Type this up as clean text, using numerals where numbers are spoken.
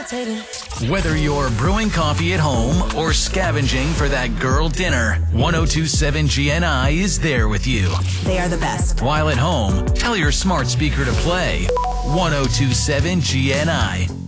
levitating. Whether you're brewing coffee at home or scavenging for that girl dinner, 1027 GNI is there with you. They are the best. While at home, tell your smart speaker to play 1027 GNI.